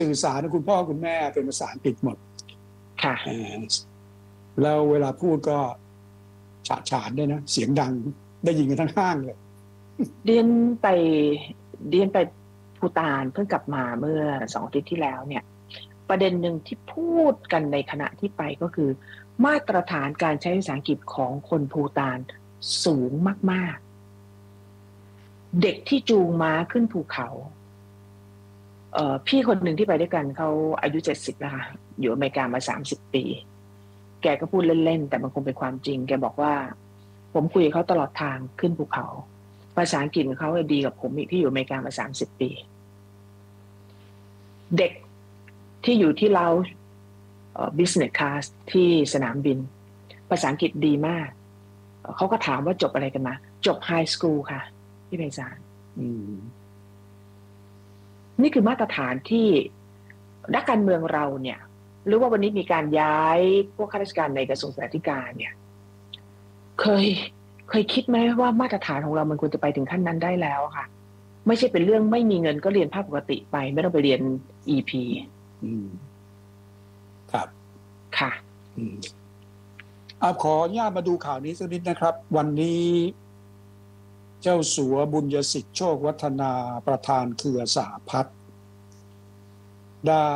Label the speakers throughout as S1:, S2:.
S1: สื่อสารกับคุณพ่อคุณแม่เป็นภาษาอังกฤษหมด
S2: ค่ะ
S1: แล้วเวลาพูดก็ฉะฉานด้วยนะเสียงดังได้ยินกันทั้งห้างเลย
S2: เรียนไปภูฏานเพิ่งกลับมาเมื่อ2 อาทิตย์ที่แล้วเนี่ยประเด็นหนึ่งที่พูดกันในขณะที่ไปก็คือมาตรฐานการใช้ภาษาอังกฤษของคนภูฏานสูงมากๆเด็กที่จูงม้าขึ้นภูเขาพี่คนหนึ่งที่ไปด้วยกันเขาอายุ70แล้วค่ะอยู่อเมริกามา30 ปีแกก็พูดเล่นๆแต่มันคงเป็นความจริงแกบอกว่าผมคุยกับเขาตลอดทางขึ้นภูเขาภาษาอังกฤษของเขาดีกับผมอีกที่อยู่อเมริกามา30 ปีเด็กที่อยู่ที่เราbusiness class ที่สนามบินภาษาอังกฤษดีมากเขาก็ถามว่าจบอะไรกันมาจบไฮสคูลค่ะพี่ไพศาลนี่คือมาตรฐานที่นักการเมืองเราเนี่ยหรือว่าวันนี้มีการย้ายพวกข้าราชการในกระทรวงศึกษาธิการเนี่ยเคยคิดไหมว่ามาตรฐานของเรามันควรจะไปถึงขั้นนั้นได้แล้วค่ะไม่ใช่เป็นเรื่องไม่มีเงินก็เรียนภาคปกติไปไม่ต้องไปเรียน EP
S1: ครับ
S2: ค่ะ
S1: ขออนุญาตมาดูข่าวนี้สักนิดนะครับวันนี้เจ้าสัวบุญยสิทธิ์โชควัฒนาประธานเครือสหพัฒน์ได้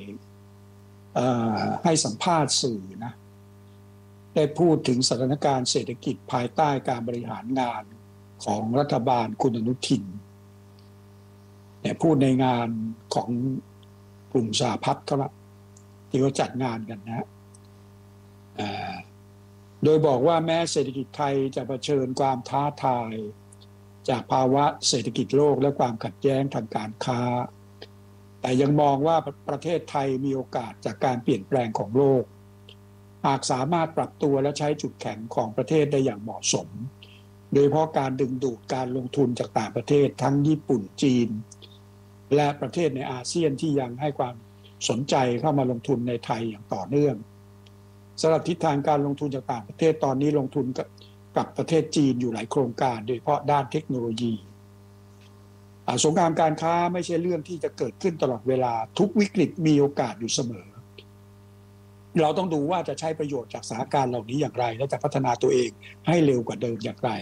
S1: ให้สัมภาษณ์สื่อนะได้พูดถึงสถานการณ์เศรษฐกิจภายใต้การบริหารงานของรัฐบาลคุณอนุทินเนี่ยพูดในงานของกลุ่มสหพัฒน์เขาละที่เขาจัดงานกันนะโดยบอกว่าแม้เศรษฐกิจไทยจะเผชิญความท้าทายจากภาวะเศรษฐกิจโลกและความขัดแย้งทางการค้าแต่ยังมองว่าประเทศไทยมีโอกาสจากการเปลี่ยนแปลงของโลกหากสามารถปรับตัวและใช้จุดแข็งของประเทศได้อย่างเหมาะสมโดยเฉพาะการดึงดูดการลงทุนจากต่างประเทศทั้งญี่ปุ่นจีนและประเทศในอาเซียนที่ยังให้ความสนใจเข้ามาลงทุนในไทยอย่างต่อเนื่องสำหรับทิศทางการลงทุนจากต่างประเทศตอนนี้ลงทุนกับประเทศจีนอยู่หลายโครงการโดยเฉพาะด้านเทคโนโลยีสงครามการค้าไม่ใช่เรื่องที่จะเกิดขึ้นตลอดเวลาทุกวิกฤตมีโอกาสอยู่เสมอเราต้องดูว่าจะใช้ประโยชน์จากสถานการณ์เหล่านี้อย่างไรและจะพัฒนาตัวเองให้เร็วกว่าเดิมอย่างไร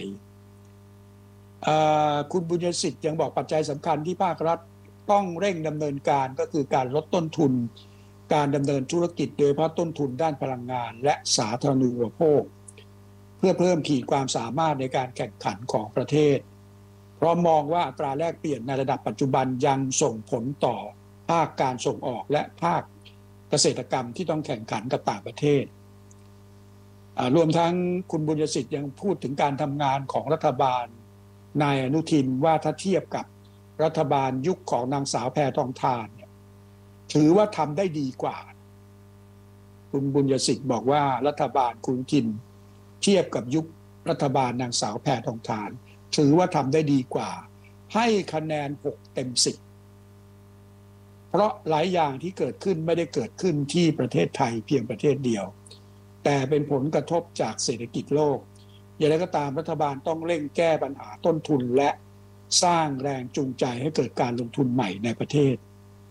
S1: คุณบุญยสิทธิ์ยังบอกปัจจัยสำคัญที่ภาครัฐต้องเร่งดำเนินการก็คือการลดต้นทุนการดำเนินธุรกิจโดยเฉพาะต้นทุนด้านพลังงานและสาธารณูปโภคเพื่อเพิ่มขีดความสามารถในการแข่งขันของประเทศเพราะมองว่าอัตราแลกเปลี่ยนในระดับปัจจุบันยังส่งผลต่อภาคการส่งออกและภาคเกษตรกรรมที่ต้องแข่งขันกับต่างประเทศรวมทั้งคุณบุญยสิทธิ์ยังพูดถึงการทำงานของรัฐบาลนายอนุทินว่าถ้าเทียบกับรัฐบาลยุคของนางสาวแพทองธารเนี่ยถือว่าทำได้ดีกว่าคุณบุญยสิทธิ์บอกว่ารัฐบาลคุณอนุทินเทียบกับยุครัฐบาลนางสาวแพทองธารถือว่าทำได้ดีกว่าให้คะแนน6 เต็ม 10เพราะหลายอย่างที่เกิดขึ้นไม่ได้เกิดขึ้นที่ประเทศไทยเพียงประเทศเดียวแต่เป็นผลกระทบจากเศรษฐกิจโลกอย่างไรก็ตามรัฐบาลต้องเร่งแก้ปัญหาต้นทุนและสร้างแรงจูงใจให้เกิดการลงทุนใหม่ในประเทศ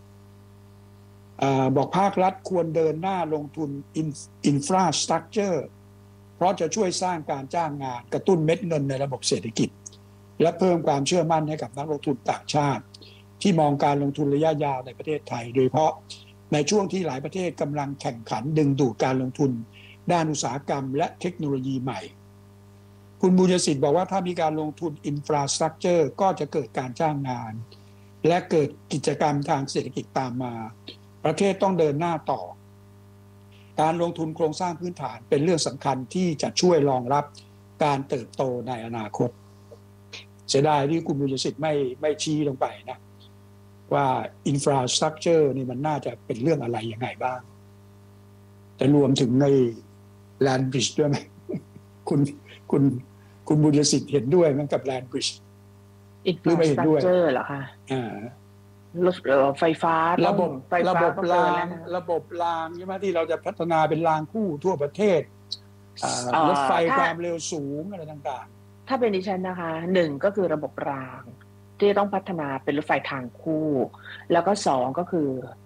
S1: บอกภาครัฐควรเดินหน้าลงทุนอินฟราสตรัคเจอร์เพราะจะช่วยสร้างการจ้างงานกระตุ้นเม็ดเงินในระบบเศรษฐกิจและเพิ่มความเชื่อมั่นให้กับนักลงทุนต่างชาติที่มองการลงทุนระยะยาวในประเทศไทยโดยเฉพาะในช่วงที่หลายประเทศกำลังแข่งขันดึงดูดการลงทุนด้านอุตสาหกรรมและเทคโนโลยีใหม่คุณบุญยสิทธิ์บอกว่าถ้ามีการลงทุนอินฟราสตรัคเจอร์ก็จะเกิดการจ้างงานและเกิดกิจกรรมทางเศรษฐกิจตามมาประเทศต้องเดินหน้าต่อการลงทุนโครงสร้างพื้นฐานเป็นเรื่องสำคัญที่จะช่วยรองรับการเติบโตในอนาคตเสียดายที่คุณบุญยสิทธิ์ไม่ชี้ลงไปนะว่าอินฟราสตรัคเจอร์นี่มันน่าจะเป็นเรื่องอะไรยังไงบ้างจะรวมถึงในแลนด์บริดจ์ด้วยไหมคุณบุญยสิทธิ์เห็นด้วยมั้ยกับแลนด์บริดจ์หรือไม่เห็นด้วย
S2: เหรอคะรถไฟฟ้า
S1: ระบบรางใช่ไหมที่เราจะพัฒนาเป็นรางคู่ทั่วประเทศรถไฟความเร็วสูงอะไรต่าง
S2: ๆถ้าเป็นดิฉันนะคะ1ก็คือระบบรางที่ต้องพัฒนาเป็นรถไฟทางคู่แล้วก็2ก็คือ